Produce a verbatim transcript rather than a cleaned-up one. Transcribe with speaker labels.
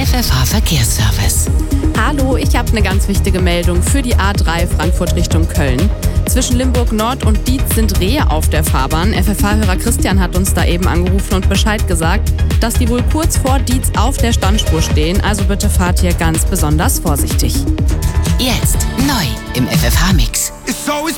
Speaker 1: F F H Verkehrsservice.
Speaker 2: Hallo, ich habe eine ganz wichtige Meldung für die A drei Frankfurt Richtung Köln. Zwischen Limburg Nord und Dietz sind Rehe auf der Fahrbahn. F F H-Hörer Christian hat uns da eben angerufen und Bescheid gesagt, dass die wohl kurz vor Dietz auf der Standspur stehen. Also bitte fahrt hier ganz besonders vorsichtig.
Speaker 1: Jetzt neu im F F H-Mix.